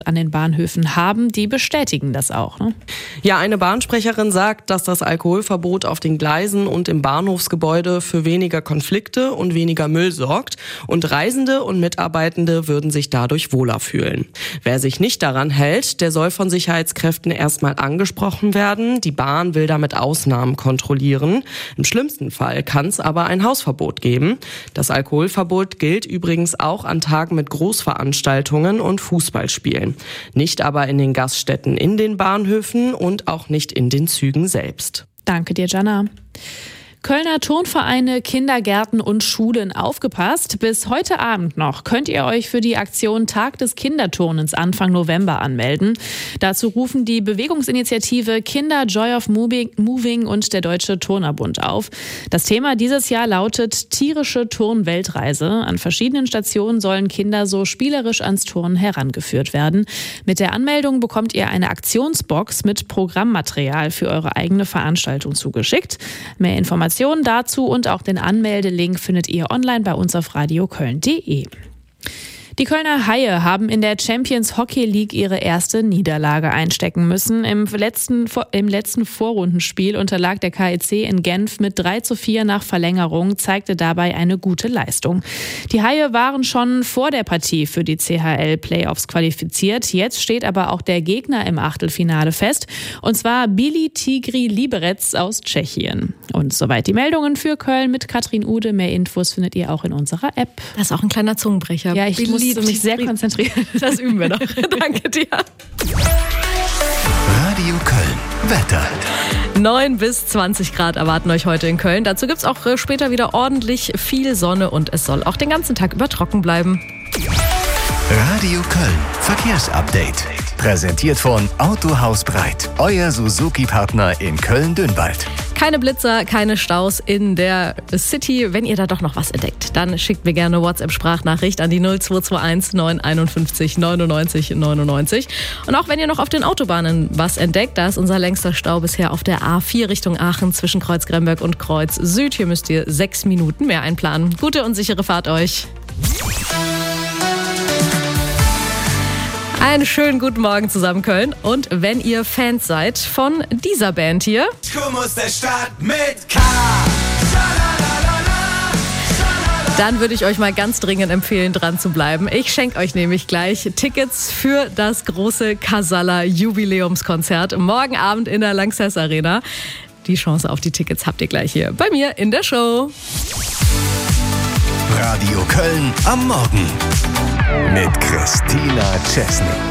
an den Bahnhöfen haben, die bestätigen das auch. Ne? Ja, eine Bahnsprecherin sagt, dass das Alkoholverbot auf den Gleisen und im Bahnhofsgebäude für weniger Konflikte und weniger Müll sorgt und Reisende und Mitarbeitende würden sich dadurch wohler fühlen. Wer sich nicht daran hält, der soll von Sicherheitskräften erstmal angesprochen werden. Die Bahn will damit Ausnahmen kontrollieren. Im schlimmsten Fall kann es aber ein Hausverbot geben. Das Alkoholverbot gilt übrigens auch an Tagen mit Großveranstaltungen und Fußballspielen. Nicht aber in den Gaststätten in den Bahnhöfen und auch nicht in den Zügen selbst. Danke dir, Jana. Kölner Turnvereine, Kindergärten und Schulen, aufgepasst. Bis heute Abend noch könnt ihr euch für die Aktion Tag des Kinderturnens Anfang November anmelden. Dazu rufen die Bewegungsinitiative Kinder Joy of Moving und der Deutsche Turnerbund auf. Das Thema dieses Jahr lautet tierische Turnweltreise. An verschiedenen Stationen sollen Kinder so spielerisch ans Turnen herangeführt werden. Mit der Anmeldung bekommt ihr eine Aktionsbox mit Programmmaterial für eure eigene Veranstaltung zugeschickt. Mehr Informationen dazu und auch den Anmeldelink findet ihr online bei uns auf radioköln.de. Die Kölner Haie haben in der Champions Hockey League ihre erste Niederlage einstecken müssen. Im letzten Vorrundenspiel unterlag der KEC in Genf mit 3:4 nach Verlängerung, zeigte dabei eine gute Leistung. Die Haie waren schon vor der Partie für die CHL-Playoffs qualifiziert. Jetzt steht aber auch der Gegner im Achtelfinale fest, und zwar Bílí Tigri Liberec aus Tschechien. Und soweit die Meldungen für Köln mit Katrin Ude. Mehr Infos findet ihr auch in unserer App. Das ist auch ein kleiner Zungenbrecher. Ja, ich muss mich sehr konzentrieren. Das üben wir noch. Danke dir. Radio Köln. Wetter. 9 bis 20 Grad erwarten euch heute in Köln. Dazu gibt es auch später wieder ordentlich viel Sonne und es soll auch den ganzen Tag über trocken bleiben. Radio Köln. Verkehrsupdate. Präsentiert von Autohaus Breit. Euer Suzuki-Partner in Köln-Dünwald. Keine Blitzer, keine Staus in der City. Wenn ihr da doch noch was entdeckt, dann schickt mir gerne WhatsApp-Sprachnachricht an die 0221 951 99 99. Und auch wenn ihr noch auf den Autobahnen was entdeckt, da ist unser längster Stau bisher auf der A4 Richtung Aachen zwischen Kreuz Gremberg und Kreuz Süd. Hier müsst ihr 6 Minuten mehr einplanen. Gute und sichere Fahrt euch. Einen schönen guten Morgen zusammen, Köln. Und wenn ihr Fans seid von dieser Band hier, Kumus der Stadt mit K. dann würde ich euch mal ganz dringend empfehlen, dran zu bleiben. Ich schenke euch nämlich gleich Tickets für das große Casalla Jubiläumskonzert morgen Abend in der Lanxess Arena. Die Chance auf die Tickets habt ihr gleich hier bei mir in der Show. Radio Köln am Morgen mit Christina Chesney.